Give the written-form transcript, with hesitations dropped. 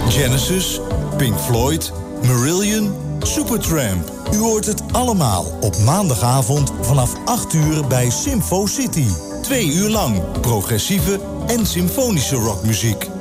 Genesis, Pink Floyd, Marillion, Supertramp. U hoort het allemaal op maandagavond vanaf 8 uur bij Symfo City. 2 uur lang progressieve en symfonische rockmuziek.